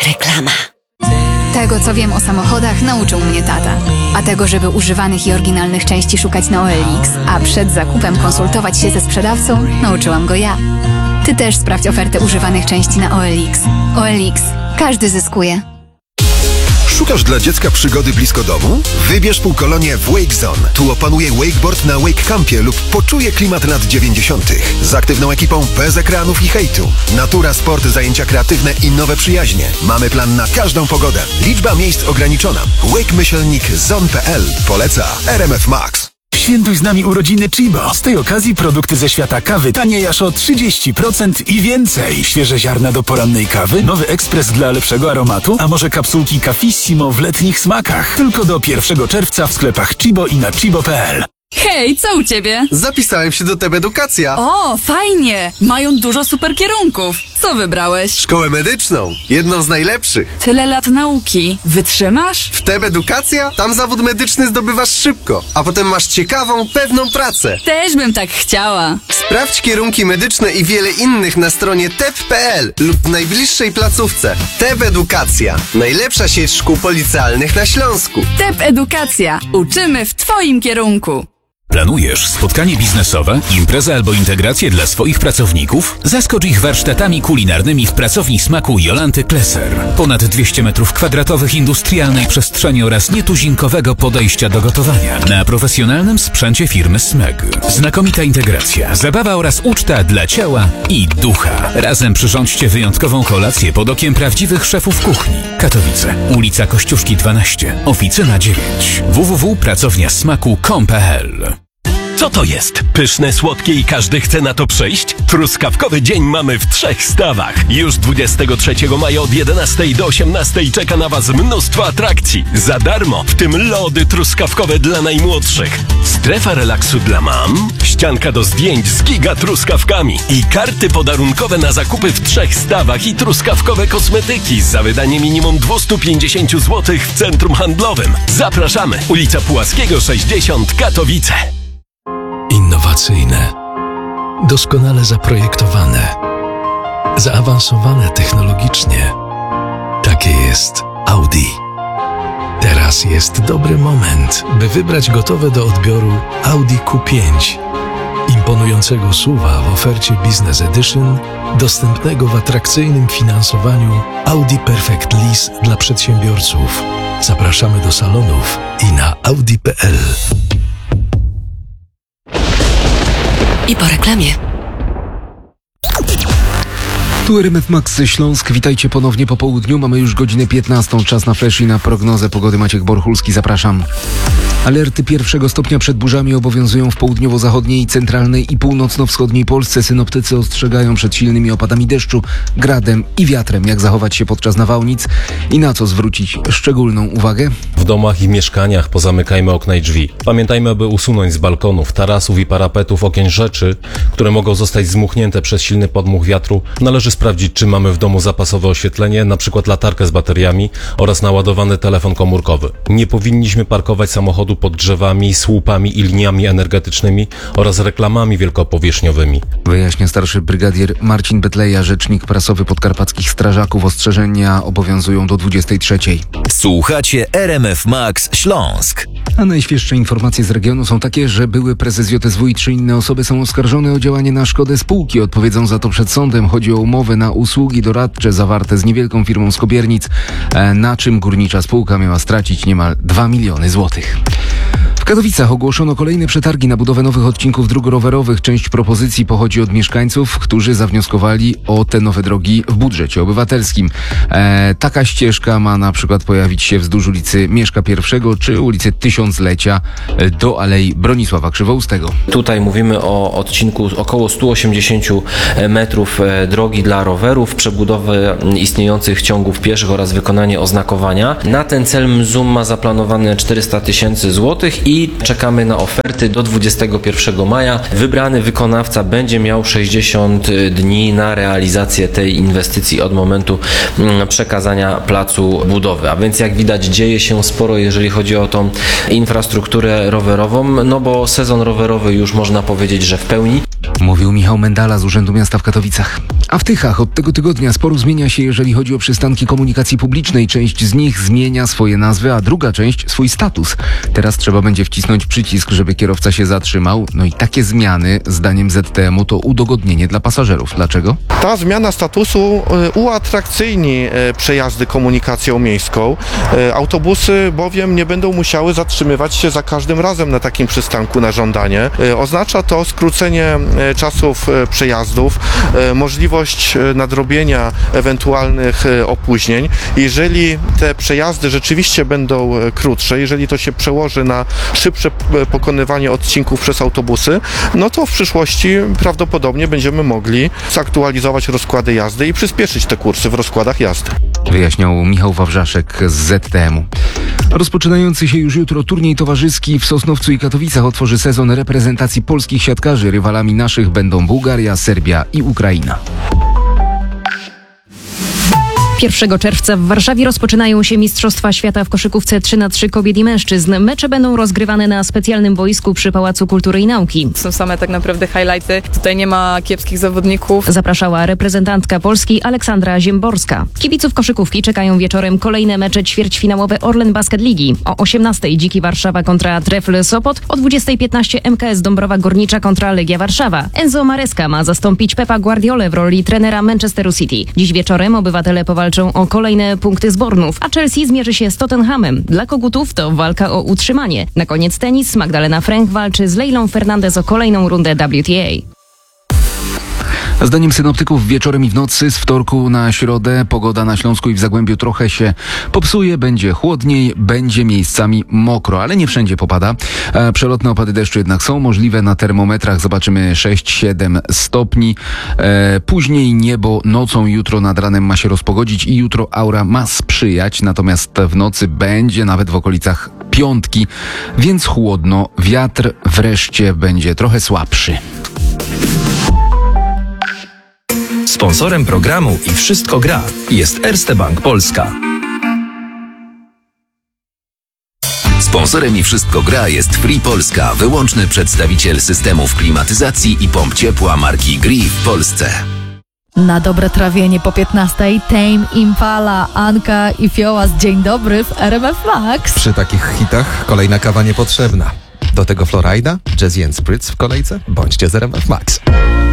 Reklama. Tego, co wiem o samochodach, nauczył mnie tata. A tego, żeby używanych i oryginalnych części szukać na OLX, a przed zakupem konsultować się ze sprzedawcą, nauczyłam go ja. Ty też sprawdź ofertę używanych części na OLX. OLX. Każdy zyskuje. Szukasz dla dziecka przygody blisko domu? Wybierz półkolonię w Wake Zone. Tu opanuje wakeboard na Wake Campie lub poczuje klimat lat 90. Z aktywną ekipą bez ekranów i hejtu. Natura, sport, zajęcia kreatywne i nowe przyjaźnie. Mamy plan na każdą pogodę. Liczba miejsc ograniczona. Wake-zone.pl. Poleca RMF Max. Świętuj z nami urodziny Chibo. Z tej okazji produkty ze świata kawy taniej aż o 30% i więcej. Świeże ziarna do porannej kawy, nowy ekspres dla lepszego aromatu, a może kapsułki Cafissimo w letnich smakach. Tylko do 1 czerwca w sklepach Chibo i na chibo.pl. Hej, co u ciebie? Zapisałem się do TEB Edukacja. O, fajnie! Mają dużo super kierunków. Co wybrałeś? Szkołę medyczną. Jedną z najlepszych. Tyle lat nauki. Wytrzymasz? W TEB Edukacja? Tam zawód medyczny zdobywasz szybko, a potem masz ciekawą, pewną pracę. Też bym tak chciała. Sprawdź kierunki medyczne i wiele innych na stronie teb.pl lub w najbliższej placówce. TEB Edukacja. Najlepsza sieć szkół policealnych na Śląsku. TEB Edukacja. Uczymy w twoim kierunku. Planujesz spotkanie biznesowe, imprezę albo integrację dla swoich pracowników? Zaskocz ich warsztatami kulinarnymi w pracowni smaku Jolanty Kleser. Ponad 200 m2 industrialnej przestrzeni oraz nietuzinkowego podejścia do gotowania na profesjonalnym sprzęcie firmy Smeg. Znakomita integracja, zabawa oraz uczta dla ciała i ducha. Razem przyrządźcie wyjątkową kolację pod okiem prawdziwych szefów kuchni. Katowice, ulica Kościuszki 12, oficyna 9. www.pracowniasmaku.com.pl. Co to jest? Pyszne, słodkie i każdy chce na to przyjść? Truskawkowy dzień mamy w 3 stawach. Już 23 maja od 11 do 18 czeka na Was mnóstwo atrakcji. Za darmo, w tym lody truskawkowe dla najmłodszych. Strefa relaksu dla mam, ścianka do zdjęć z gigatruskawkami i karty podarunkowe na zakupy w 3 stawach i truskawkowe kosmetyki za wydanie minimum 250 zł w centrum handlowym. Zapraszamy! Ulica Pułaskiego 60, Katowice. Innowacyjne, doskonale zaprojektowane, zaawansowane technologicznie. Takie jest Audi. Teraz jest dobry moment, by wybrać gotowe do odbioru Audi Q5. Imponującego SUV-a w ofercie Business Edition, dostępnego w atrakcyjnym finansowaniu Audi Perfect Lease dla przedsiębiorców. Zapraszamy do salonów i na audi.pl. I po reklamie. Tu RMF Max Śląsk. Witajcie ponownie po południu. Mamy już godzinę 15. Czas na flash i na prognozę pogody. Maciek Borchulski, zapraszam. Alerty 1 stopnia przed burzami obowiązują w południowo-zachodniej, centralnej i północno-wschodniej Polsce. Synoptycy ostrzegają przed silnymi opadami deszczu, gradem i wiatrem. Jak zachować się podczas nawałnic i na co zwrócić szczególną uwagę? W domach i mieszkaniach pozamykajmy okna i drzwi. Pamiętajmy, aby usunąć z balkonów, tarasów i parapetów okien rzeczy, które mogą zostać zmuchnięte przez silny podmuch wiatru. Należy sprawdzić, czy mamy w domu zapasowe oświetlenie, np. latarkę z bateriami oraz naładowany telefon komórkowy. Nie powinniśmy parkować samochodu pod drzewami, słupami i liniami energetycznymi oraz reklamami wielkopowierzchniowymi. Wyjaśnia starszy brygadier Marcin Betleja, rzecznik prasowy podkarpackich strażaków. Ostrzeżenia obowiązują do 23. Słuchacie RMF Max Śląsk. A najświeższe informacje z regionu są takie, że były prezes JSW i 3 inne osoby są oskarżone o działanie na szkodę spółki. Odpowiedzą za to przed sądem. Chodzi o umowę na usługi doradcze zawarte z niewielką firmą z Kobiernic, na czym górnicza spółka miała stracić niemal 2 miliony złotych. W Katowicach ogłoszono kolejne przetargi na budowę nowych odcinków dróg rowerowych. Część propozycji pochodzi od mieszkańców, którzy zawnioskowali o te nowe drogi w budżecie obywatelskim. Taka ścieżka ma na przykład pojawić się wzdłuż ulicy Mieszka I czy ulicy Tysiąclecia do Alei Bronisława Krzywoustego. Tutaj mówimy o odcinku około 180 metrów drogi dla rowerów, przebudowę istniejących ciągów pieszych oraz wykonanie oznakowania. Na ten cel MZUM ma zaplanowane 400 000 złotych i i czekamy na oferty do 21 maja. Wybrany wykonawca będzie miał 60 dni na realizację tej inwestycji od momentu przekazania placu budowy. A więc jak widać dzieje się sporo, jeżeli chodzi o tą infrastrukturę rowerową, no bo sezon rowerowy już można powiedzieć, że w pełni. Mówił Michał Mendala z Urzędu Miasta w Katowicach. A w Tychach od tego tygodnia sporo zmienia się, jeżeli chodzi o przystanki komunikacji publicznej. Część z nich zmienia swoje nazwy, a druga część swój status. Teraz trzeba będzie wcisnąć przycisk, żeby kierowca się zatrzymał. No i takie zmiany, zdaniem ZTM-u, to udogodnienie dla pasażerów. Dlaczego? Ta zmiana statusu uatrakcyjni przejazdy komunikacją miejską. Autobusy bowiem nie będą musiały zatrzymywać się za każdym razem na takim przystanku na żądanie. Oznacza to skrócenie czasów przejazdów, możliwość nadrobienia ewentualnych opóźnień. Jeżeli te przejazdy rzeczywiście będą krótsze, jeżeli to się przełoży na szybsze pokonywanie odcinków przez autobusy, no to w przyszłości prawdopodobnie będziemy mogli zaktualizować rozkłady jazdy i przyspieszyć te kursy w rozkładach jazdy. Wyjaśniał Michał Wawrzaszek z ZTM-u. Rozpoczynający się już jutro turniej towarzyski w Sosnowcu i Katowicach otworzy sezon reprezentacji polskich siatkarzy. Rywalami naszych będą Bułgaria, Serbia i Ukraina. 1 czerwca w Warszawie rozpoczynają się Mistrzostwa Świata w koszykówce 3x3 kobiet i mężczyzn. Mecze będą rozgrywane na specjalnym boisku przy Pałacu Kultury i Nauki. Są same tak naprawdę highlighty. Tutaj nie ma kiepskich zawodników. Zapraszała reprezentantka Polski Aleksandra Ziemborska. Kibiców koszykówki czekają wieczorem kolejne mecze ćwierćfinałowe Orlen Basket Ligi. O 18:00 Dziki Warszawa kontra Trefl Sopot, o 20:15 MKS Dąbrowa Górnicza kontra Legia Warszawa. Enzo Maresca ma zastąpić Pepa Guardiolę w roli trenera Manchesteru City. Dziś wieczorem obywatele powalczą o kolejne punkty z Bornów, a Chelsea zmierzy się z Tottenhamem. Dla kogutów to walka o utrzymanie. Na koniec tenis. Magdalena Fręch walczy z Leilą Fernandez o kolejną rundę WTA. Zdaniem synoptyków wieczorem i w nocy z wtorku na środę pogoda na Śląsku i w Zagłębiu trochę się popsuje, będzie chłodniej, będzie miejscami mokro, ale nie wszędzie popada. Przelotne opady deszczu jednak są możliwe. Na termometrach zobaczymy 6-7 stopni. Później niebo nocą jutro nad ranem ma się rozpogodzić i jutro aura ma sprzyjać, natomiast w nocy będzie nawet w okolicach piątki, więc chłodno. Wiatr wreszcie będzie trochę słabszy. Sponsorem programu i Wszystko gra jest Erste Bank Polska. Sponsorem i Wszystko gra jest Free Polska, wyłączny przedstawiciel systemów klimatyzacji i pomp ciepła marki Gree w Polsce. Na dobre trawienie po 15:00 Tame Impala, Anka i Fiołas. Dzień dobry w RMF Max. Przy takich hitach kolejna kawa niepotrzebna. Do tego Florida, Jazzy & Spritz w kolejce. Bądźcie z RMF Max.